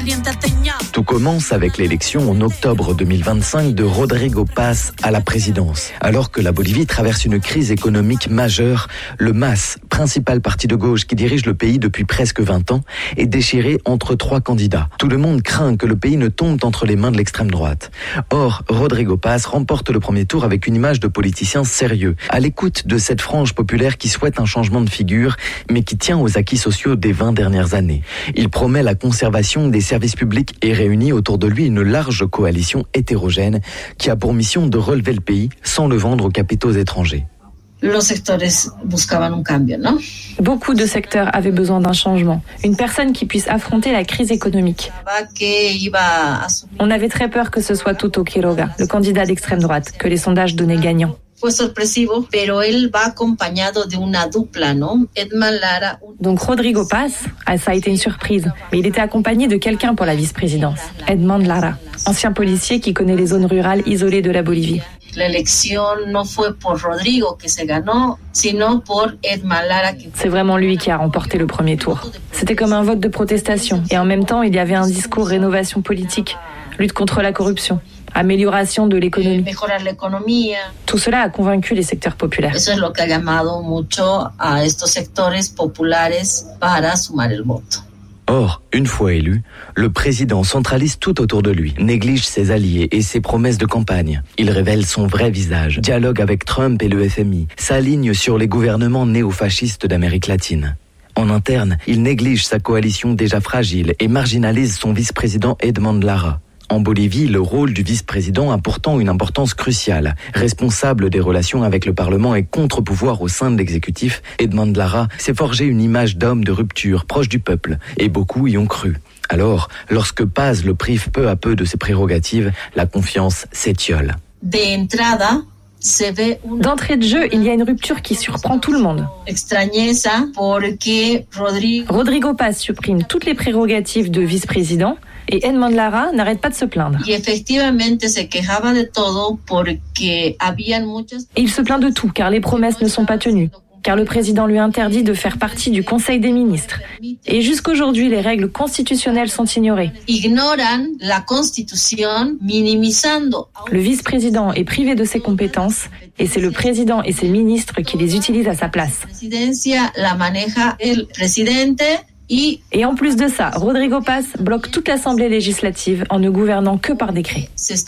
Tout commence avec l'élection en octobre 2025 de Rodrigo Paz à la présidence. Alors que la Bolivie traverse une crise économique majeure, le MAS, principal parti de gauche qui dirige le pays depuis presque 20 ans, est déchiré entre 3 candidats. Tout le monde craint que le pays ne tombe entre les mains de l'extrême droite. Or, Rodrigo Paz remporte le premier tour avec une image de politicien sérieux, à l'écoute de cette frange populaire qui souhaite un changement de figure, mais qui tient aux acquis sociaux des 20 dernières années. Il promet la conservation des services publics et réunit autour de lui une large coalition hétérogène qui a pour mission de relever le pays sans le vendre aux capitaux étrangers. Beaucoup de secteurs avaient besoin d'un changement, une personne qui puisse affronter la crise économique. On avait très peur que ce soit Tuto Quiroga, le candidat d'extrême droite, que les sondages donnaient gagnant. Donc Rodrigo Paz, ça a été une surprise, mais il était accompagné de quelqu'un pour la vice-présidence, Edmond Lara, ancien policier qui connaît les zones rurales isolées de la Bolivie. C'est vraiment lui qui a remporté le premier tour. C'était comme un vote de protestation, et en même temps il y avait un discours rénovation politique, lutte contre la corruption, amélioration de l'économie. Tout cela a convaincu les secteurs populaires. Or, une fois élu, le président centralise tout autour de lui, néglige ses alliés et ses promesses de campagne. Il révèle son vrai visage, dialogue avec Trump et le FMI, s'aligne sur les gouvernements néofascistes d'Amérique latine. En interne, il néglige sa coalition déjà fragile et marginalise son vice-président Edmond Lara. En Bolivie, le rôle du vice-président a pourtant une importance cruciale. Responsable des relations avec le Parlement et contre-pouvoir au sein de l'exécutif, Edmond Lara s'est forgé une image d'homme de rupture, proche du peuple, et beaucoup y ont cru. Alors, lorsque Paz le prive peu à peu de ses prérogatives, la confiance s'étiole. D'entrée de jeu, il y a une rupture qui surprend tout le monde. Rodrigo Paz supprime toutes les prérogatives de vice-président et Edmond Lara n'arrête pas de se plaindre. Et il se plaint de tout, car les promesses ne sont pas tenues, car le président lui interdit de faire partie du Conseil des ministres. Et jusqu'aujourd'hui, les règles constitutionnelles sont ignorées. Le vice-président est privé de ses compétences, et c'est le président et ses ministres qui les utilisent à sa place. Et en plus de ça, Rodrigo Paz bloque toute l'Assemblée législative en ne gouvernant que par décret.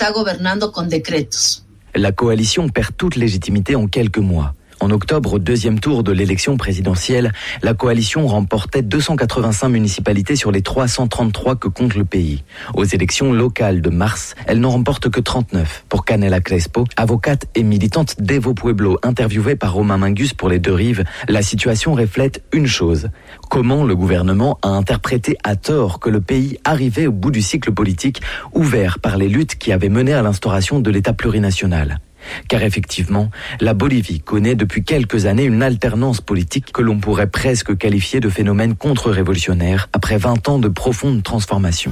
La coalition perd toute légitimité en quelques mois. En octobre, au deuxième tour de l'élection présidentielle, la coalition remportait 285 municipalités sur les 333 que compte le pays. Aux élections locales de mars, elle n'en remporte que 39. Pour Canela Crespo, avocate et militante d'Evo Pueblo, interviewée par Romain Mingus pour Les Deux Rives, la situation reflète une chose. Comment le gouvernement a interprété à tort que le pays arrivait au bout du cycle politique ouvert par les luttes qui avaient mené à l'instauration de l'État plurinational. Car effectivement, la Bolivie connaît depuis quelques années une alternance politique que l'on pourrait presque qualifier de phénomène contre-révolutionnaire après 20 ans de profonde transformation.